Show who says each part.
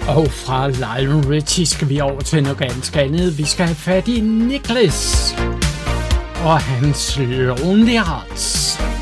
Speaker 1: Og fra Lionel Richie skal vi over til noget ganske andet. Vi skal have fat i Nicholas og hans Lonely Hearts.